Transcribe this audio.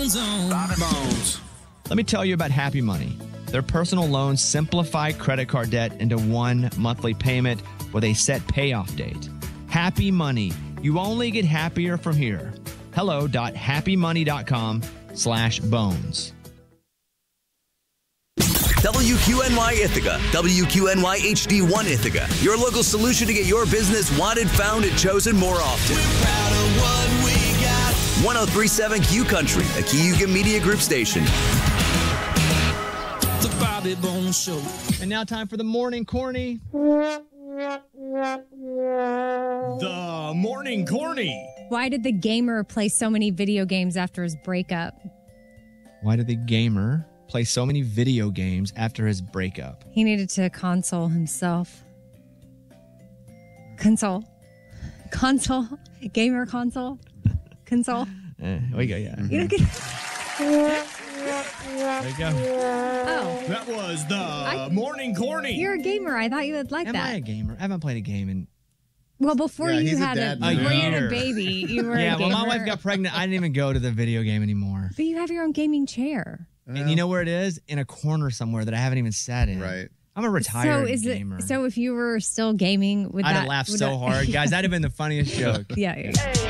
Let me tell you about Happy Money. Their personal loans simplify credit card debt into one monthly payment with a set payoff date. Happy Money. You only get happier from here. hello.happymoney.com/bones. WQNY Ithaca, WQNY HD1 Ithaca, your local solution to get your business wanted, found, and chosen more often. We're proud of what we got. 1037 Q Country, a Kiyuga Media Group station. The Bobby Bones Show. And now time for the Morning Corny. The Morning Corny. Why did the gamer play so many video games after his breakup? Why did the gamer play so many video games after his breakup? He needed to console himself. Console. Gamer console. Console. We go, yeah. You don't get... There you go. Oh. That was the Morning Corny. You're a gamer. I thought you would like Am that. I a gamer? I haven't played a game in... Well, before you he's a had dad before now. you had a baby, you were a Yeah, gamer. well, my wife got pregnant. I didn't even go to the video game anymore. But you have your own gaming chair. And you know where it is? In a corner somewhere that I haven't even sat in. Right. I'm a retired So gamer. So if you were still gaming, would I'd that... have laughed would so that- hard. Guys, that'd have been the funniest joke. Yeah.